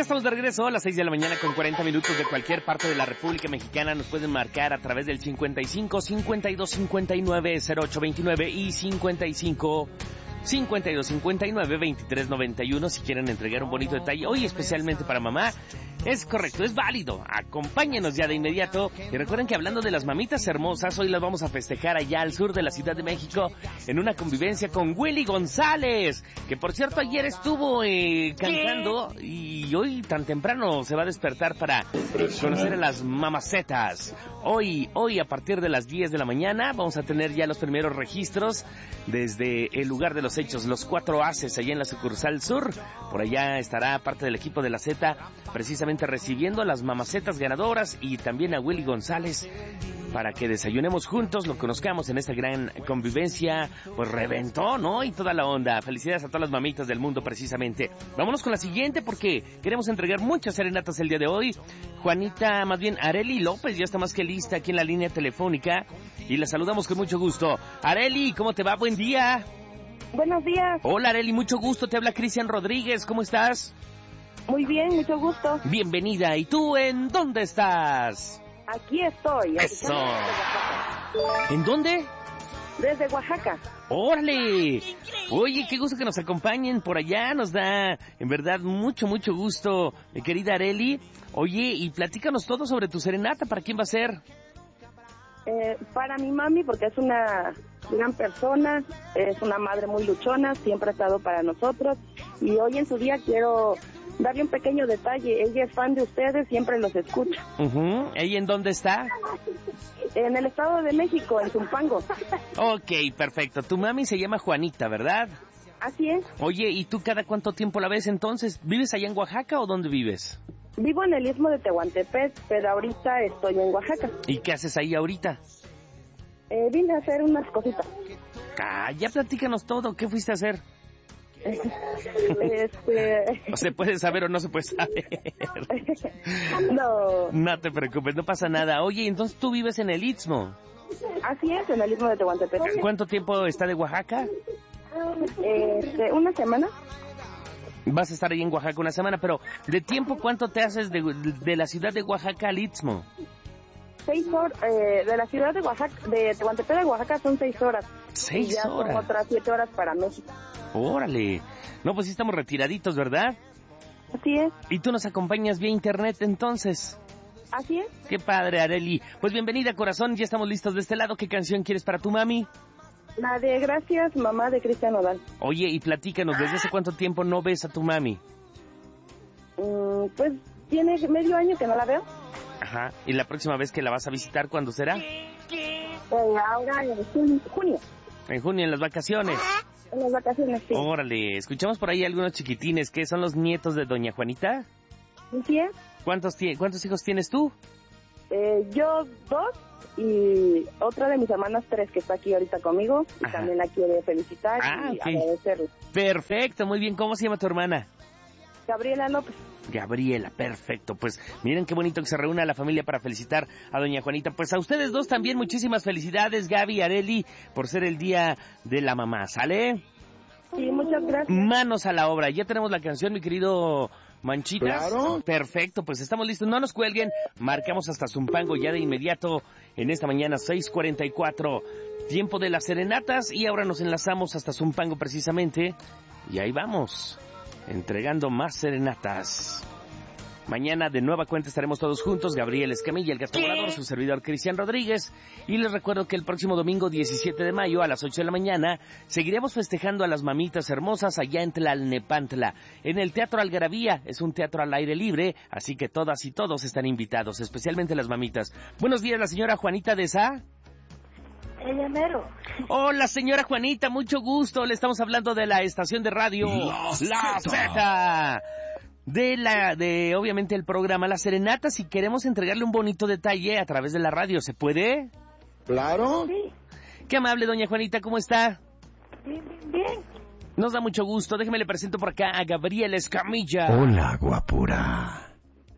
estamos de regreso a las 6 de la mañana con 40 minutos de cualquier parte de la República Mexicana. Nos pueden marcar a través del 55 52 59 08 29 y 55 52 59 23 91 si quieren entregar un bonito detalle hoy especialmente para mamá. Es correcto, es válido. Acompáñenos ya de inmediato. Y recuerden que hablando de las mamitas hermosas, hoy las vamos a festejar allá al sur de la Ciudad de México en una convivencia con Willy González, que por cierto ayer estuvo cantando y hoy tan temprano se va a despertar para conocer a las mamacetas. Hoy a partir de las 10 de la mañana vamos a tener ya los primeros registros desde el lugar de los hechos, los 4 Aces allá en la sucursal sur. Por allá estará parte del equipo de la Z precisamente recibiendo a las mamacetas ganadoras y también a Willy González para que desayunemos juntos, lo conozcamos en esta gran convivencia. Pues reventó, ¿no? Y toda la onda. Felicidades a todas las mamitas del mundo precisamente. Vámonos con la siguiente porque queremos entregar muchas serenatas el día de hoy. Juanita, más bien Areli López ya está más que lista aquí en la línea telefónica y la saludamos con mucho gusto. Areli, ¿cómo te va? Buen día. Buenos días. Hola Areli, mucho gusto, te habla Cristian Rodríguez, ¿cómo estás? Muy bien, mucho gusto. Bienvenida, ¿y tú en dónde estás? Aquí estoy. ¡Eso! ¿En dónde? Desde Oaxaca. ¡Órale! Oye, qué gusto que nos acompañen por allá, nos da en verdad mucho gusto, mi querida Areli. Oye, y platícanos todo sobre tu serenata, ¿para quién va a ser? Para mi mami, porque es una gran persona, es una madre muy luchona, siempre ha estado para nosotros, y hoy en su día quiero darle un pequeño detalle. Ella es fan de ustedes, siempre los escucha. ¿Ella en dónde está? En el Estado de México, en Zumpango. Ok, perfecto. Tu mami se llama Juanita, ¿verdad? Así es. Oye, ¿y tú cada cuánto tiempo la ves entonces? ¿Vives allá en Oaxaca o dónde vives? Vivo en el Istmo de Tehuantepec, pero ahorita estoy en Oaxaca. ¿Y qué haces ahí ahorita? Vine a hacer unas cositas. Ya platícanos todo. ¿Qué fuiste a hacer? ¿O se puede saber o no se puede saber? No. No te preocupes, no pasa nada. Oye, entonces tú vives en el Istmo. Así es, en el Istmo de Tehuantepec. ¿Cuánto tiempo está de Oaxaca? Una semana. Vas a estar ahí en Oaxaca una semana, pero ¿de tiempo cuánto te haces de la ciudad de Oaxaca al Istmo? 6 horas, de la ciudad de Oaxaca, de Tehuantepec de Oaxaca son 6 horas. 6 y ya horas. Son otras 7 horas para México. Órale. No, pues sí estamos retiraditos, ¿verdad? Así es. ¿Y tú nos acompañas vía internet entonces? Así es. Qué padre, Areli. Pues bienvenida, corazón, ya estamos listos de este lado. ¿Qué canción quieres para tu mami? La de Gracias, mamá, de Cristian Nodal. Oye, y platícanos, ¿desde hace cuánto tiempo no ves a tu mami? Pues tiene medio año que no la veo. Ajá. ¿Y la próxima vez que la vas a visitar, cuándo será? Ahora en junio. En junio, en las vacaciones. En las vacaciones, sí. Órale, escuchamos por ahí algunos chiquitines. ¿Qué son los nietos de doña Juanita? ¿Sí es? ¿Cuántos hijos tienes tú? Yo 2 y otra de mis hermanas 3 que está aquí ahorita conmigo y Ajá. también la quiere felicitar y okay. agradecerle. Perfecto, muy bien. ¿Cómo se llama tu hermana? Gabriela López. Gabriela, perfecto. Pues miren qué bonito que se reúna la familia para felicitar a doña Juanita. Pues a ustedes dos también muchísimas felicidades, Gaby y Areli, por ser el día de la mamá, ¿sale? Sí, muchas gracias. Manos a la obra. Ya tenemos la canción, mi querido Manchitas. Claro. Perfecto, pues estamos listos. No nos cuelguen. Marcamos hasta Zumpango ya de inmediato en esta mañana 6:44. Tiempo de las serenatas y ahora nos enlazamos hasta Zumpango precisamente. Y ahí vamos, entregando más serenatas. Mañana de nueva cuenta estaremos todos juntos, Gabriel Escamilla, el gato volador, su servidor Cristian Rodríguez, y les recuerdo que el próximo domingo 17 de mayo a las 8 de la mañana seguiremos festejando a las mamitas hermosas allá en Tlalnepantla, en el Teatro Algarabía. Es un teatro al aire libre, así que todas y todos están invitados, especialmente las mamitas. Buenos días, la señora Juanita de Sa. Ella mero. Hola, señora Juanita, mucho gusto. Le estamos hablando de la estación de radio La Zeta. De obviamente el programa La Serenata. Si queremos entregarle un bonito detalle a través de la radio, ¿se puede? Claro. Sí. Qué amable, doña Juanita, ¿cómo está? Bien. Nos da mucho gusto. Déjeme le presento por acá a Gabriel Escamilla. Hola, guapura.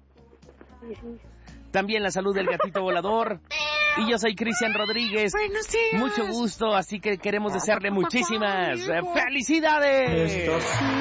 También la salud del gatito volador. Y yo soy Cristian Rodríguez. Buenos días. Mucho gusto, así que queremos desearle muchísimas felicidades.